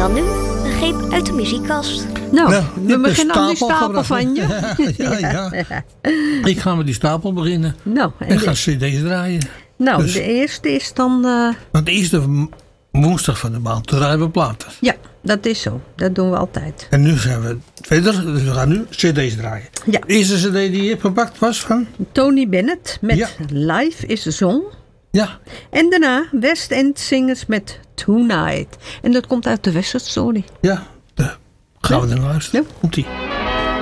dan nu een greep uit de muziekkast. Nou, we beginnen aan die stapel van je. Ja. Ik ga met die stapel beginnen. Nou, en ga cd's draaien. Nou, dus, de eerste is dan... Want de eerste woensdag van de maand draaien we platen. Ja, dat is zo. Dat doen we altijd. En nu zijn we verder. Dus we gaan nu cd's draaien. Ja. De eerste cd die je hebt gepakt was van? Tony Bennett met Life is a Song. Ja. En daarna West End Singers met Tonight. En dat komt uit de West Side Story. Ja, gaan we naar luisteren. Ja. Komt-ie.